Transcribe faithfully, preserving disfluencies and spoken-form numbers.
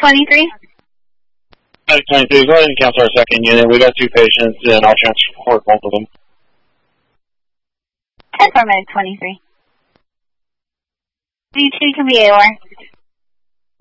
twenty-three. Medic twenty-three, go ahead and cancel our second unit. We got two patients, and I'll transport both of them. ten four, Medic twenty-three. D two can be A O R.